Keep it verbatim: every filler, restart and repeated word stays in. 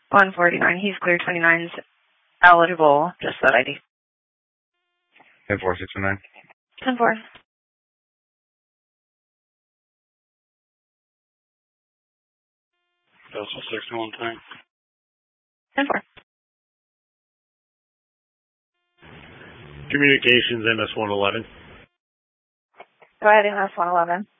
one forty-nine. He's clear. twenty-nine's eligible. Just that I D. ten four six one nine. ten four. Delta six one tank. ten four. Communications M S one eleven. Go ahead, M S one eleven.